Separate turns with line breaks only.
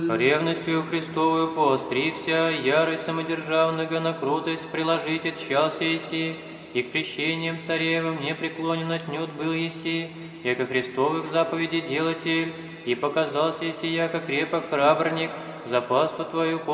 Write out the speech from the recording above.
Ревностью Христовую поострися, ярость самодержавного на крутость приложить отчался еси, и к крещениям царевым не преклонен отнюдь был еси, яко Христовых заповедей делатель, и показался еси, яко крепок храбрник, за паству Твою